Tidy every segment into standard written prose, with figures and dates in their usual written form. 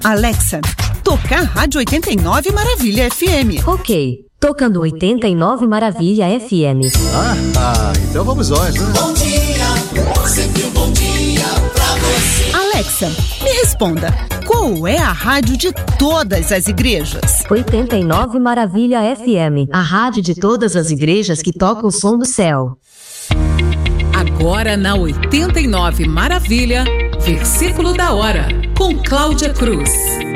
Alexa, tocar Rádio 89 Maravilha FM. Ok, tocando 89 Maravilha FM. Então vamos nós, né? Bom dia, sempre um bom dia pra você. Alexa, me responda, qual é a rádio de todas as igrejas? 89 Maravilha FM, a rádio de todas as igrejas que toca o som do céu. Agora na 89 Maravilha, versículo da hora, com Cláudia Cruz.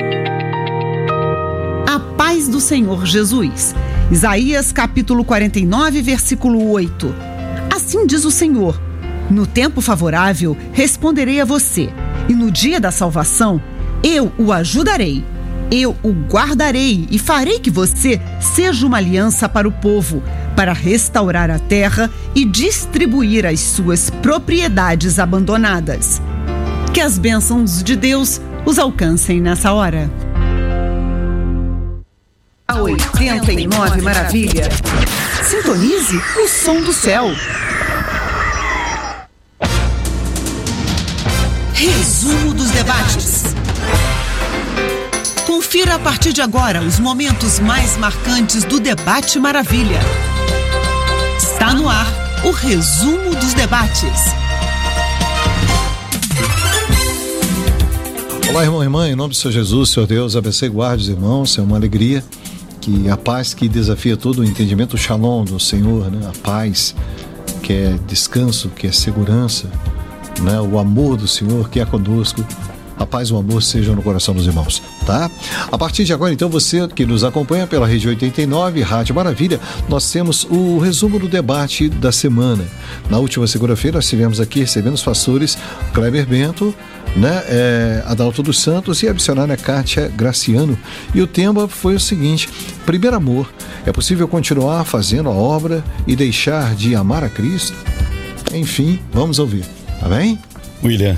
A paz do Senhor Jesus. Isaías capítulo 49, versículo 8. Assim diz o Senhor: no tempo favorável responderei a você, e no dia da salvação eu o ajudarei. Eu o guardarei e farei que você seja uma aliança para o povo, para restaurar a terra e distribuir as suas propriedades abandonadas. Que as bênçãos de Deus os alcancem nessa hora. A 89 Maravilha. Sintonize o som do céu. Resumo dos debates. Confira a partir de agora os momentos mais marcantes do Debate Maravilha. Está no ar o Resumo dos Debates. Olá, irmão e irmã, em nome do Senhor Jesus, Senhor Deus, abençoe e guarde os irmãos. É uma alegria que a paz que desafia todo o entendimento, o shalom do Senhor, né? A paz que é descanso, que é segurança, né? O amor do Senhor que é conosco. A paz e o amor sejam no coração dos irmãos, tá? A partir de agora, então, você que nos acompanha pela Rede 89, Rádio Maravilha, nós temos o resumo do debate da semana. Na última segunda-feira, nós estivemos aqui recebendo os pastores Kleber Bento, né? Adalto dos Santos e a missionária Kátia Graciano. E o tema foi o seguinte: primeiro amor, é possível continuar fazendo a obra e deixar de amar a Cristo? Enfim, vamos ouvir, tá bem? William,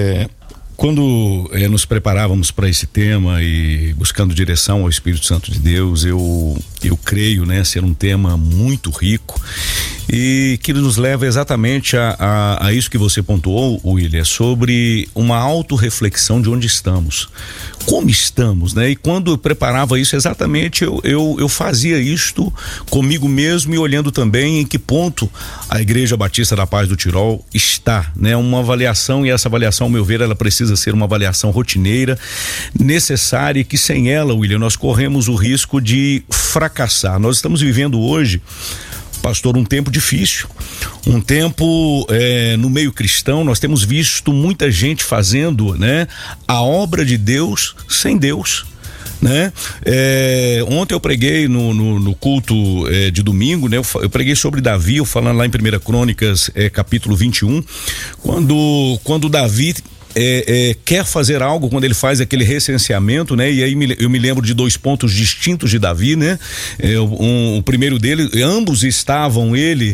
quando nos preparávamos para esse tema e buscando direção ao Espírito Santo de Deus, eu creio, né, ser um tema muito rico e que nos leva exatamente a isso que você pontuou, William, sobre uma autorreflexão de onde estamos, como estamos, né? E quando eu preparava isso, exatamente eu fazia isto comigo mesmo e olhando também em que ponto a Igreja Batista da Paz do Tirol está, né? Uma avaliação, e essa avaliação, ao meu ver, ela precisa ser uma avaliação rotineira, necessária, e que sem ela, William, nós corremos o risco de fracassar. Nós estamos vivendo hoje, pastor, um tempo difícil, um tempo no meio cristão. Nós temos visto muita gente fazendo, né, a obra de Deus sem Deus, né? Ontem eu preguei no culto de domingo, né? Eu preguei sobre Davi, eu falando lá em 1 Crônicas capítulo 21, quando Davi quer fazer algo, quando ele faz aquele recenseamento, né? E aí eu me lembro de dois pontos distintos de Davi, né? O primeiro dele, ambos estavam,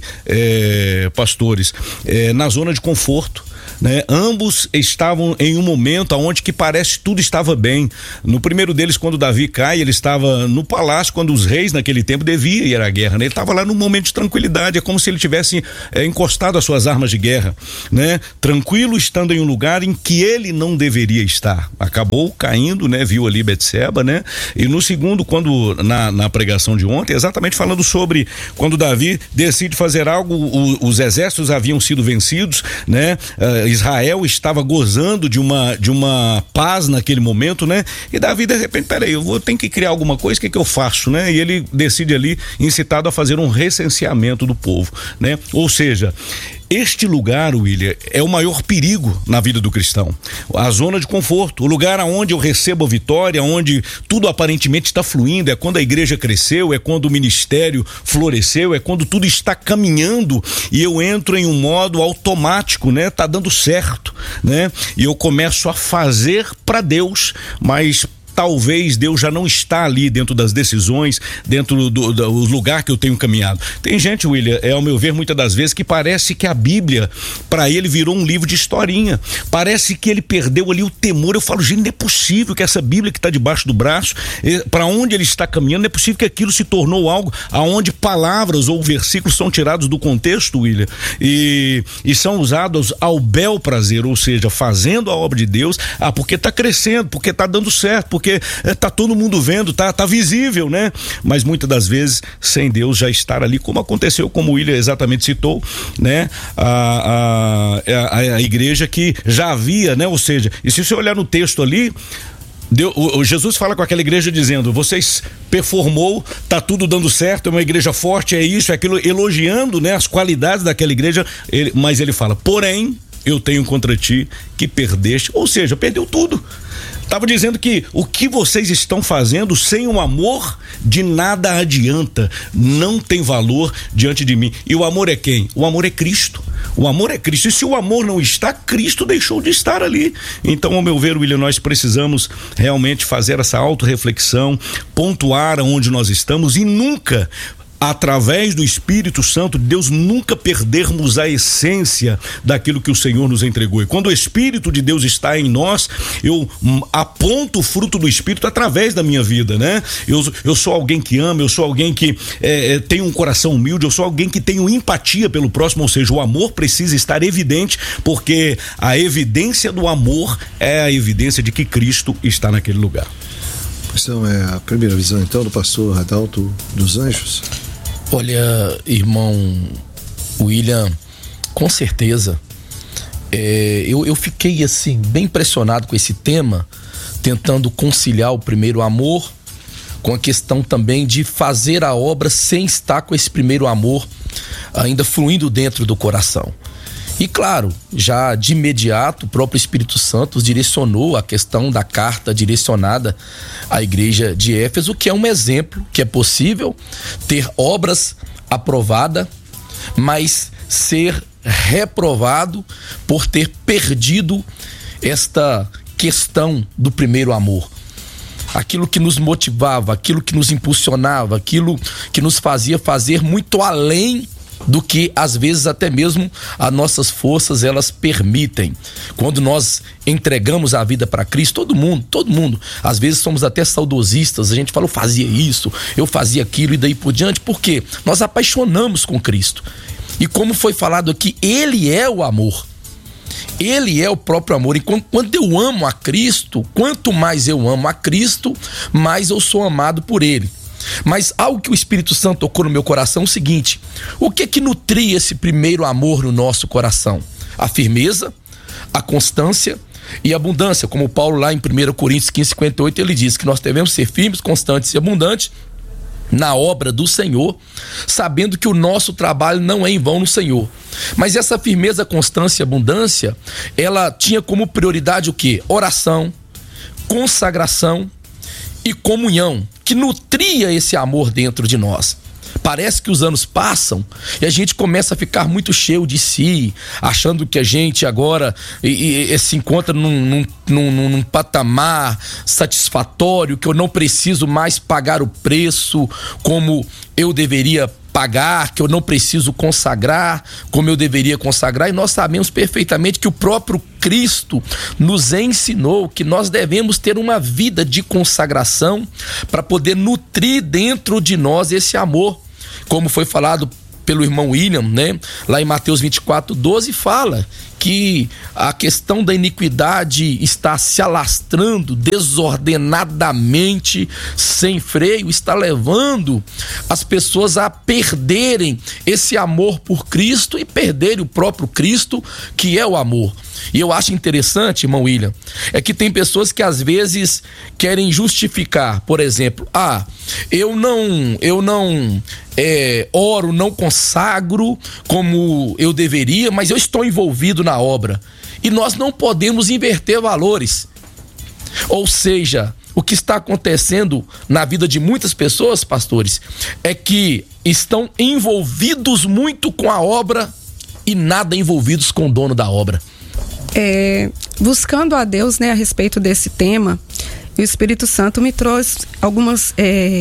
pastores, na zona de conforto, né? Ambos estavam em um momento onde que parece tudo estava bem. No primeiro deles, quando Davi cai, ele estava no palácio, quando os reis naquele tempo deviam ir à guerra, né? Ele estava lá num momento de tranquilidade, é como se ele tivesse encostado as suas armas de guerra, né? Tranquilo, estando em um lugar em que ele não deveria estar. Acabou caindo, né? Viu ali Betseba, né? E no segundo, quando na pregação de ontem, exatamente falando sobre quando Davi decide fazer algo, os exércitos haviam sido vencidos, né? Israel estava gozando de uma paz naquele momento, né? E Davi, de repente, peraí, eu tenho que criar alguma coisa, o que eu faço, né? E ele decide ali, incitado a fazer um recenseamento do povo, né? Ou seja, este lugar, William, é o maior perigo na vida do cristão. A zona de conforto, o lugar onde eu recebo a vitória, onde tudo aparentemente está fluindo, é quando a igreja cresceu, é quando o ministério floresceu, é quando tudo está caminhando e eu entro em um modo automático, né? Tá dando certo, né? E eu começo a fazer para Deus, mas talvez Deus já não está ali dentro das decisões, dentro do lugar que eu tenho caminhado. Tem gente, William, ao meu ver, muitas das vezes, que parece que a Bíblia, para ele, virou um livro de historinha. Parece que ele perdeu ali o temor. Eu falo, gente, não é possível que essa Bíblia que está debaixo do braço, para onde ele está caminhando, não é possível que aquilo se tornou algo aonde palavras ou versículos são tirados do contexto, William, e são usados ao bel prazer, ou seja, fazendo a obra de Deus, porque está crescendo, porque está dando certo, porque está todo mundo vendo, tá visível, né? Mas muitas das vezes, sem Deus já estar ali, como aconteceu, como o William exatamente citou, né? A igreja que já havia, né? Ou seja, e se você olhar no texto ali, Jesus fala com aquela igreja dizendo, vocês performou, tá tudo dando certo, é uma igreja forte, é isso, é aquilo, elogiando, né, as qualidades daquela igreja, mas ele fala, porém, eu tenho contra ti que perdeste, ou seja, perdeu tudo. Estava dizendo que o que vocês estão fazendo sem o amor de nada adianta, não tem valor diante de mim. E o amor é quem? O amor é Cristo. O amor é Cristo. E se o amor não está, Cristo deixou de estar ali. Então, ao meu ver, William, nós precisamos realmente fazer essa autorreflexão, pontuar aonde nós estamos e nunca, através do Espírito Santo de Deus, nunca perdermos a essência daquilo que o Senhor nos entregou. E quando o Espírito de Deus está em nós, eu aponto o fruto do Espírito através da minha vida, né? Eu sou alguém que ama, eu sou alguém que tem um coração humilde, eu sou alguém que tenho empatia pelo próximo, ou seja, o amor precisa estar evidente, porque a evidência do amor é a evidência de que Cristo está naquele lugar. Então, é a primeira visão, então, do pastor Adalto dos Anjos? Olha, irmão William, com certeza, eu fiquei assim bem impressionado com esse tema, tentando conciliar o primeiro amor com a questão também de fazer a obra sem estar com esse primeiro amor ainda fluindo dentro do coração. E claro, já de imediato o próprio Espírito Santo direcionou a questão da carta direcionada à igreja de Éfeso, que é um exemplo que é possível ter obras aprovadas, mas ser reprovado por ter perdido esta questão do primeiro amor. Aquilo que nos motivava, aquilo que nos impulsionava, aquilo que nos fazia fazer muito além do que às vezes até mesmo as nossas forças elas permitem. Quando nós entregamos a vida para Cristo, todo mundo, às vezes somos até saudosistas, a gente fala, eu fazia isso, eu fazia aquilo e daí por diante, porque nós apaixonamos com Cristo. E como foi falado aqui, Ele é o amor. Ele é o próprio amor. E quando eu amo a Cristo, quanto mais eu amo a Cristo, mais eu sou amado por Ele. Mas algo que o Espírito Santo tocou no meu coração é o seguinte: o que nutria esse primeiro amor no nosso coração? A firmeza, a constância e a abundância. Como Paulo lá em 1 Coríntios 15:58, ele diz que nós devemos ser firmes, constantes e abundantes na obra do Senhor, sabendo que o nosso trabalho não é em vão no Senhor. Mas essa firmeza, constância e abundância, ela tinha como prioridade o quê? Oração, consagração e comunhão, que nutria esse amor dentro de nós. Parece que os anos passam e a gente começa a ficar muito cheio de si, achando que a gente agora se encontra num patamar satisfatório, que eu não preciso mais pagar o preço como eu deveria pagar, que eu não preciso consagrar como eu deveria consagrar. E nós sabemos perfeitamente que o próprio Cristo nos ensinou que nós devemos ter uma vida de consagração para poder nutrir dentro de nós esse amor, como foi falado pelo irmão William, né? Lá em Mateus 24:12 fala que a questão da iniquidade está se alastrando desordenadamente, sem freio, está levando as pessoas a perderem esse amor por Cristo e perderem o próprio Cristo, que é o amor. E eu acho interessante, irmão William, é que tem pessoas que às vezes querem justificar, por exemplo, eu não oro, não consagro como eu deveria, mas eu estou envolvido na obra. E nós não podemos inverter valores. Ou seja, o que está acontecendo na vida de muitas pessoas, pastores, é que estão envolvidos muito com a obra e nada envolvidos com o dono da obra. Buscando a Deus, né, a respeito desse tema, E o Espírito Santo me trouxe alguns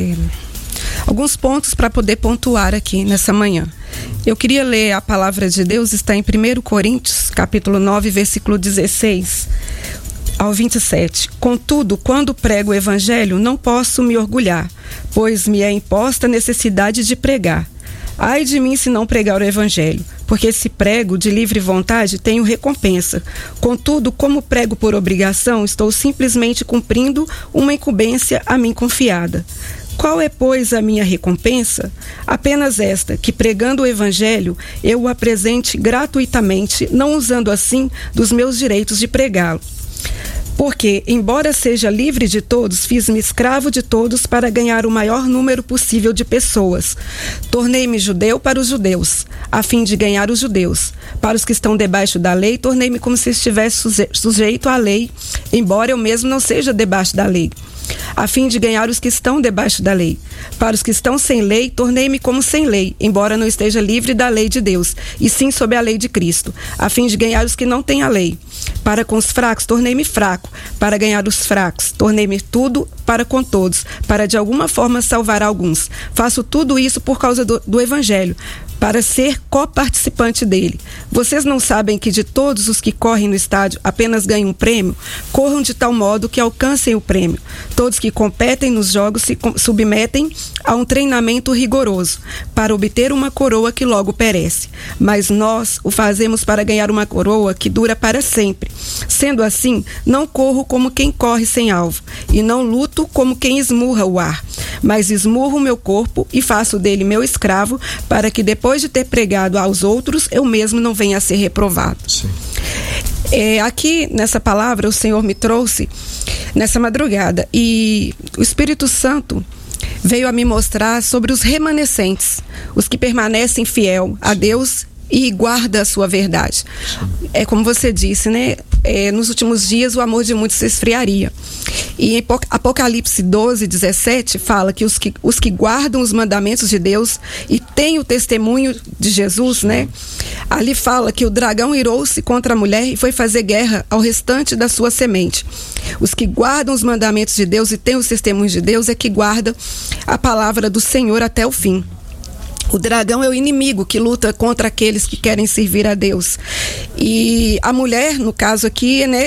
pontos para poder pontuar aqui nessa manhã. Eu queria ler a palavra de Deus, está em 1 Coríntios, capítulo 9, versículo 16 ao 27. Contudo, quando prego o evangelho, não posso me orgulhar, pois me é imposta a necessidade de pregar. Ai de mim se não pregar o evangelho, porque se prego de livre vontade, tenho recompensa. Contudo, como prego por obrigação, estou simplesmente cumprindo uma incumbência a mim confiada. Qual é, pois, a minha recompensa? Apenas esta, que pregando o evangelho, eu o apresente gratuitamente, não usando assim dos meus direitos de pregá-lo. Porque, embora seja livre de todos, fiz-me escravo de todos para ganhar o maior número possível de pessoas. Tornei-me judeu para os judeus, a fim de ganhar os judeus. Para os que estão debaixo da lei, tornei-me como se estivesse sujeito à lei, embora eu mesmo não seja debaixo da lei, a fim de ganhar os que estão debaixo da lei. Para os que estão sem lei, tornei-me como sem lei, embora não esteja livre da lei de Deus, e sim sob a lei de Cristo, a fim de ganhar os que não têm a lei. Para com os fracos, tornei-me fraco, para ganhar os fracos, tornei-me tudo para com todos, para de alguma forma salvar alguns. Faço tudo isso por causa do Evangelho, para ser coparticipante dele. Vocês não sabem que de todos os que correm no estádio apenas ganham um prêmio? Corram de tal modo que alcancem o prêmio. Todos que competem nos jogos se submetem a um treinamento rigoroso, para obter uma coroa que logo perece. Mas nós o fazemos para ganhar uma coroa que dura para sempre. Sendo assim, não corro como quem corre sem alvo, e não luto como quem esmurra o ar, mas esmurro o meu corpo e faço dele meu escravo, para que depois de ter pregado aos outros, eu mesmo não venha a ser reprovado. Sim. Aqui nessa palavra o Senhor me trouxe nessa madrugada, e o Espírito Santo veio a me mostrar sobre os remanescentes, os que permanecem fiel a Deus e guarda a sua verdade. É como você disse, né? Nos últimos dias o amor de muitos se esfriaria. E em Apocalipse 12, 17 fala que os que guardam os mandamentos de Deus e têm o testemunho de Jesus, né? Ali fala que o dragão irou-se contra a mulher e foi fazer guerra ao restante da sua semente. Os que guardam os mandamentos de Deus e têm os testemunhos de Deus é que guarda a palavra do Senhor até o fim. O dragão é o inimigo que luta contra aqueles que querem servir a Deus. E a mulher, no caso aqui, né,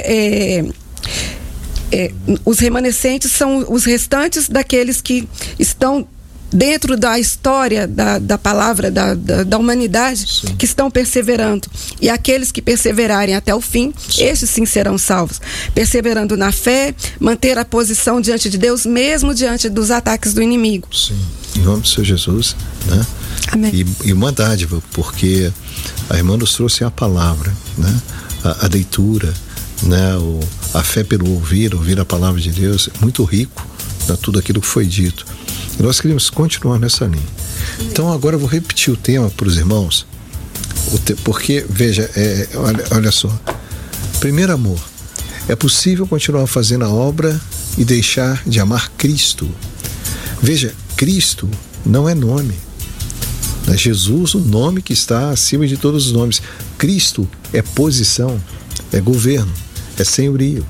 os remanescentes são os restantes daqueles que estão dentro da história da palavra da humanidade. Sim. Que estão perseverando. E aqueles que perseverarem até o fim, sim, estes sim serão salvos. Perseverando na fé, manter a posição diante de Deus, mesmo diante dos ataques do inimigo. Sim. Em nome do Senhor Jesus, né? Amém. E uma dádiva, porque a irmã nos trouxe a palavra, né? A leitura, né? A fé pelo ouvir a palavra de Deus, muito rico, né? Tudo aquilo que foi dito. E nós queremos continuar nessa linha. Então agora eu vou repetir o tema para os irmãos, porque, veja, olha só. Primeiro amor. É possível continuar fazendo a obra e deixar de amar Cristo. Veja, Cristo não é nome. É Jesus, o nome que está acima de todos os nomes. Cristo é posição, é governo, é senhorio.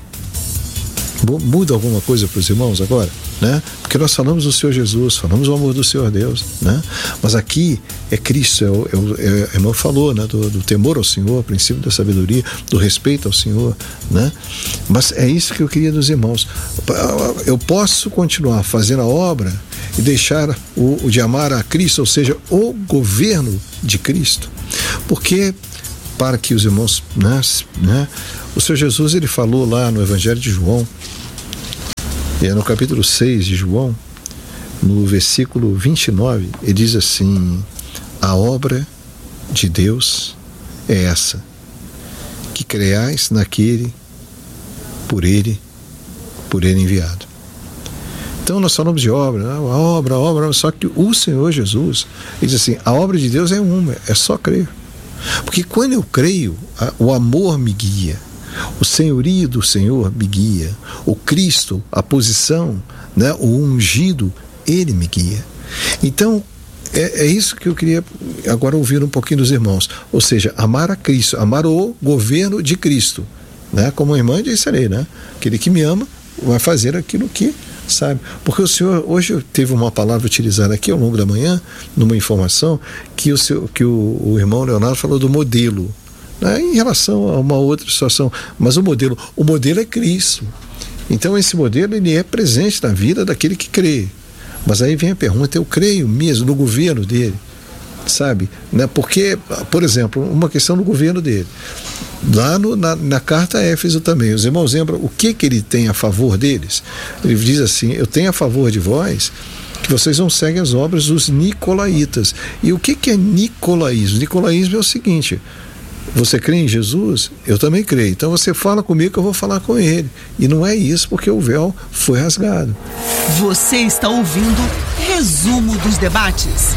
Muda alguma coisa para os irmãos agora? Né? Porque nós falamos do Senhor Jesus, falamos do amor do Senhor Deus, né? Mas aqui é Cristo, a irmã falou, né? Do temor ao Senhor, princípio da sabedoria, do respeito ao Senhor, né? Mas é isso que eu queria dos irmãos. Eu posso continuar fazendo a obra e deixar de amar a Cristo, ou seja, o governo de Cristo, porque para que os irmãos, né? O Senhor Jesus, ele falou lá no Evangelho de João, no capítulo 6 de João, no versículo 29, ele diz assim: a obra de Deus é essa, que creais naquele, por ele enviado. Então nós falamos de obra, a obra, só que o Senhor Jesus, ele diz assim: a obra de Deus é uma, é só crer. Porque quando eu creio, o amor me guia, o senhorio do Senhor me guia, o Cristo, a posição, né, o ungido, ele me guia. Então é isso que eu queria agora ouvir um pouquinho dos irmãos, ou seja, amar a Cristo, amar o governo de Cristo, né? Como a irmã disse ali, né? Aquele que me ama vai fazer aquilo que sabe. Porque o senhor, hoje teve uma palavra utilizada aqui ao longo da manhã, numa informação, que o irmão Leonardo falou do modelo, né, em relação a uma outra situação. Mas o modelo é Cristo. Então esse modelo, ele é presente na vida daquele que crê. Mas aí vem a pergunta: eu creio mesmo no governo dele? Sabe? Né? Porque, por exemplo, uma questão do governo dele. Lá na carta a Éfeso também, os irmãos lembram o que ele tem a favor deles? Ele diz assim: eu tenho a favor de vós que vocês não seguem as obras dos nicolaítas. E o que é nicolaísmo? Nicolaísmo é o seguinte: você crê em Jesus? Eu também creio. Então você fala comigo que eu vou falar com ele. E não é isso, porque o véu foi rasgado. Você está ouvindo Resumo dos Debates.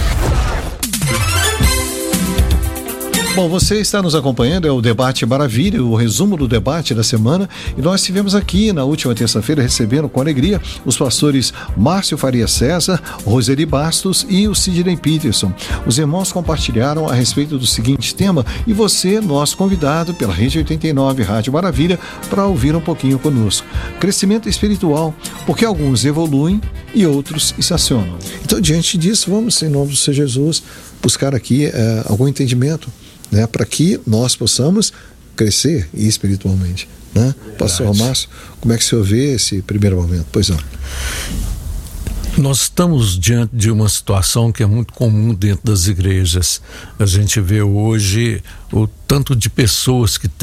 Bom, você está nos acompanhando, é o Debate Maravilha, o resumo do debate da semana, e nós tivemos aqui na última terça-feira, recebendo com alegria, os pastores Márcio Faria César, Roseli Bastos e o Sidney Peterson. Os irmãos compartilharam a respeito do seguinte tema, e você, nosso convidado pela Rede 89 Rádio Maravilha, para ouvir um pouquinho conosco. Crescimento espiritual, porque alguns evoluem e outros estacionam. Então, diante disso, vamos, em nome do Senhor Jesus, buscar aqui algum entendimento, né, para que nós possamos crescer espiritualmente, né? Pastor Márcio, como é que o senhor vê esse primeiro momento? Pois não. Nós estamos diante de uma situação que é muito comum dentro das igrejas. A gente vê hoje o tanto de pessoas que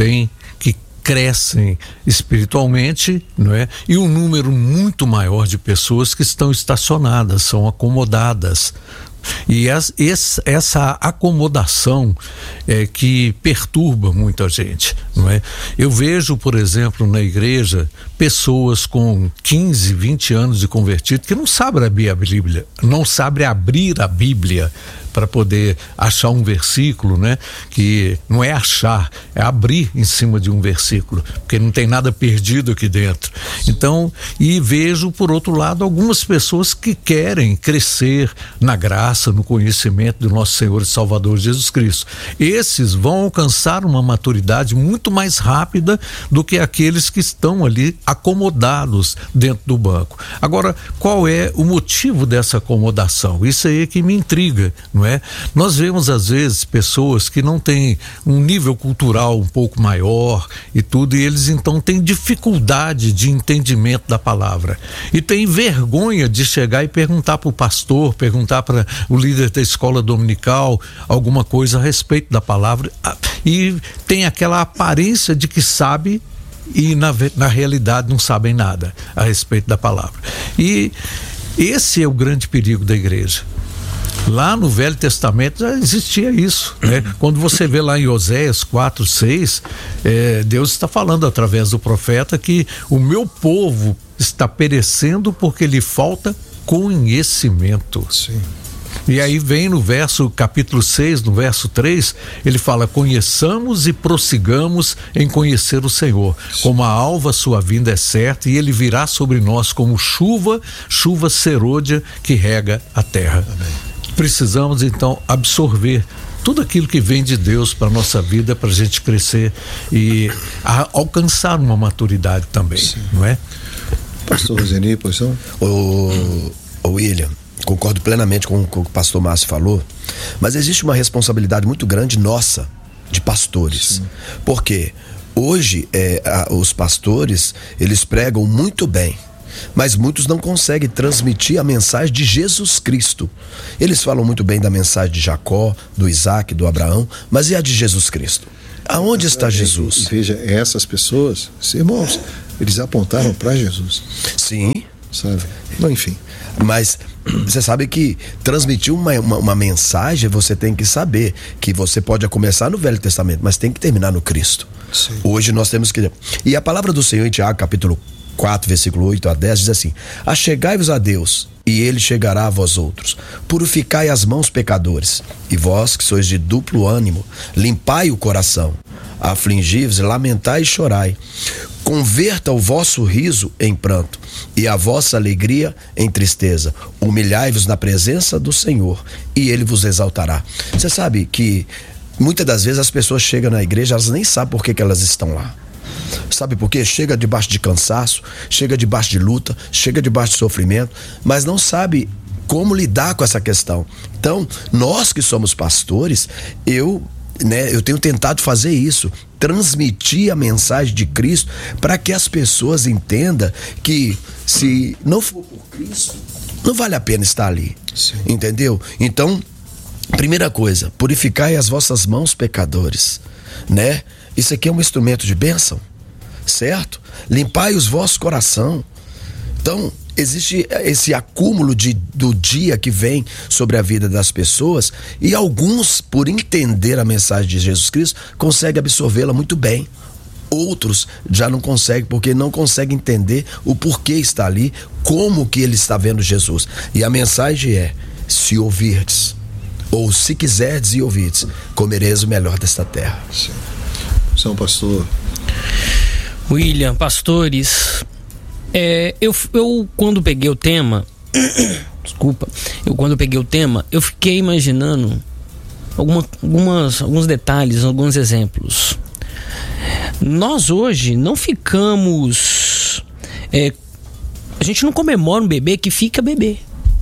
crescem espiritualmente, não é? E um número muito maior de pessoas que estão estacionadas, são acomodadas. E essa acomodação é que perturba muita gente, não é? Eu vejo, por exemplo, na igreja, pessoas com 15, 20 anos de convertido que não sabem abrir a Bíblia, não sabem abrir a Bíblia para poder achar um versículo, né? Que não é achar, é abrir em cima de um versículo, porque não tem nada perdido aqui dentro. Então, e vejo, por outro lado, algumas pessoas que querem crescer na graça, no conhecimento do nosso Senhor e Salvador Jesus Cristo. Esses vão alcançar uma maturidade muito mais rápida do que aqueles que estão ali acomodados dentro do banco. Agora, qual é o motivo dessa acomodação? Isso aí é que me intriga, não é? Nós vemos às vezes pessoas que não têm um nível cultural um pouco maior e tudo, e eles então têm dificuldade de entendimento da palavra e têm vergonha de chegar e perguntar para o pastor, perguntar para o líder da escola dominical alguma coisa a respeito da palavra, e tem aquela aparência de que sabe e na realidade não sabem nada a respeito da palavra. E esse é o grande perigo da igreja. Lá no Velho Testamento já existia isso, né? Quando você vê lá em Oséias 4:6, Deus está falando através do profeta que o meu povo está perecendo porque lhe falta conhecimento. Sim. E aí vem no capítulo 6, no verso 3, ele fala: conheçamos e prossigamos em conhecer o Senhor. Como a alva sua vinda é certa, e ele virá sobre nós como chuva serôdia que rega a terra. Amém. Precisamos então absorver tudo aquilo que vem de Deus para a nossa vida, para a gente crescer e alcançar uma maturidade também. Sim. Não é? Pastor Roseni, pois não? O William, concordo plenamente com o que o pastor Márcio falou, mas existe uma responsabilidade muito grande nossa, de pastores. Sim. Porque hoje os pastores, eles pregam muito bem, mas muitos não conseguem transmitir a mensagem de Jesus Cristo. Eles falam muito bem da mensagem de Jacó, do Isaac, do Abraão, mas e a de Jesus Cristo? Aonde está Jesus? Veja, essas pessoas, irmãos, eles apontaram para Jesus. Sim. Sabe? Não, enfim. Mas você sabe que transmitir uma mensagem, você tem que saber que você pode começar no Velho Testamento, mas tem que terminar no Cristo. Sim. Hoje nós temos que... E a palavra do Senhor em Tiago, capítulo 4, versículo 8 a 10, diz assim: achegai-vos a Deus, e ele chegará a vós outros. Purificai as mãos, pecadores, e vós que sois de duplo ânimo, limpai o coração, afligi-vos, lamentai e chorai. Converta o vosso riso em pranto e a vossa alegria em tristeza. Humilhai-vos na presença do Senhor e ele vos exaltará. Você sabe que muitas das vezes as pessoas chegam na igreja, elas nem sabem por que elas estão lá. Sabe por quê? Chega debaixo de cansaço, chega debaixo de luta, chega debaixo de sofrimento, mas não sabe como lidar com essa questão. Então, nós que somos pastores, eu tenho tentado fazer isso, transmitir a mensagem de Cristo para que as pessoas entendam que se não for por Cristo, não vale a pena estar ali. Sim. Entendeu? Então, primeira coisa, purificai as vossas mãos, pecadores, né? Isso aqui é um instrumento de bênção, certo? Limpai os vossos coração. Então, existe esse acúmulo do dia que vem sobre a vida das pessoas, e alguns, por entender a mensagem de Jesus Cristo, conseguem absorvê-la muito bem. Outros já não conseguem, porque não conseguem entender o porquê está ali, como que ele está vendo Jesus. E a mensagem é: se ouvirdes, ou se quiserdes e ouvirdes, comereis o melhor desta terra. Sim. São pastor William, pastores, eu quando peguei o tema eu fiquei imaginando alguns detalhes, alguns exemplos. Nós hoje não ficamos a gente não comemora um bebê que fica bebê.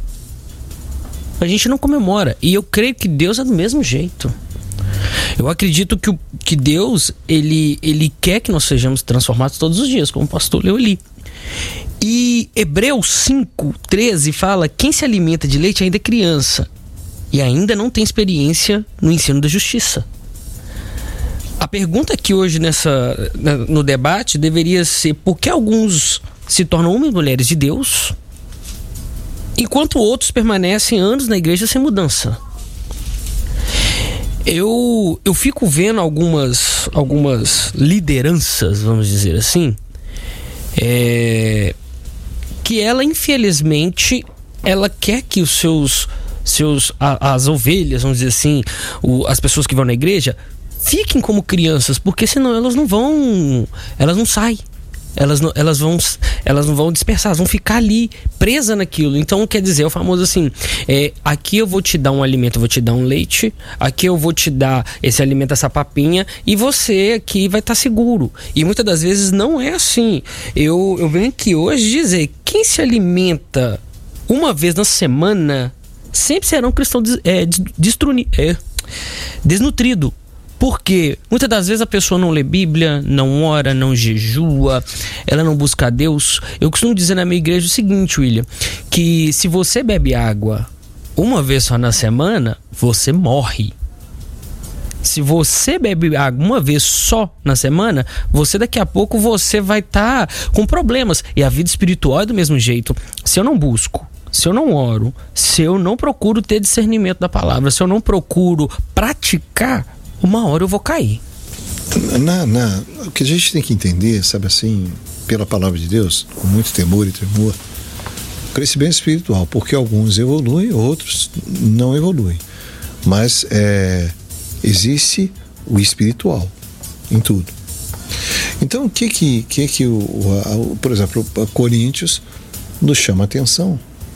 A gente não comemora. E eu creio que Deus é do mesmo jeito. Eu acredito que Deus, ele quer que nós sejamos transformados todos os dias, como o pastor leu ali. E Hebreus 5:13 fala: quem se alimenta de leite ainda é criança e ainda não tem experiência no ensino da justiça. A pergunta aqui hoje no debate deveria ser: por que alguns se tornam homens e mulheres de Deus, enquanto outros permanecem anos na igreja sem mudança? Eu fico vendo algumas lideranças, vamos dizer assim, que ela, infelizmente, ela quer que os as ovelhas, vamos dizer assim, as pessoas que vão na igreja, fiquem como crianças, porque senão elas não saem. Elas não vão dispersar, elas vão ficar ali presas naquilo. Então, quer dizer, é o famoso assim: aqui eu vou te dar um alimento, eu vou te dar um leite, aqui eu vou te dar esse alimento, essa papinha, e você aqui vai estar seguro. E muitas das vezes não é assim. Eu venho aqui hoje dizer: quem se alimenta uma vez na semana sempre será um cristão desnutrido. Porque muitas das vezes a pessoa não lê Bíblia, não ora, não jejua, ela não busca a Deus. Eu costumo dizer na minha igreja o seguinte, William, que se você bebe água uma vez só na semana, você morre. Se você bebe água uma vez só na semana, você daqui a pouco você vai estar com problemas. E a vida espiritual é do mesmo jeito. Se eu não busco, se eu não oro, se eu não procuro ter discernimento da palavra, se eu não procuro praticar, uma hora eu vou cair. O que a gente tem que entender, sabe assim, pela palavra de Deus, com muito temor e tremor, crescimento espiritual, porque alguns evoluem, outros não evoluem. Mas existe o espiritual em tudo. Então, o que por exemplo, Coríntios nos chama a atenção?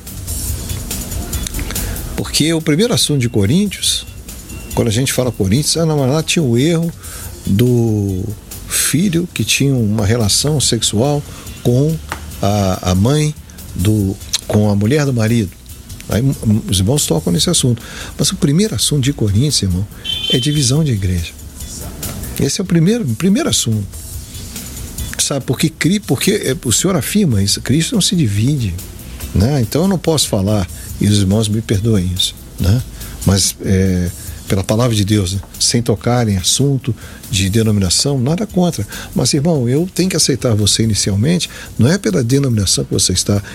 Porque o primeiro assunto de Coríntios, quando a gente fala Coríntios, lá tinha o erro do filho que tinha uma relação sexual com a mãe com a mulher do marido. Aí os irmãos tocam nesse assunto. Mas o primeiro assunto de Coríntios, irmão, é divisão de igreja. Esse é o primeiro assunto. Sabe, porque o Senhor afirma isso, Cristo não se divide, né? Então eu não posso falar, e os irmãos me perdoem isso, né? Mas pela palavra de Deus, né? Sem tocar em assunto de denominação, nada contra. Mas, irmão, eu tenho que aceitar você inicialmente, não é pela denominação que você está,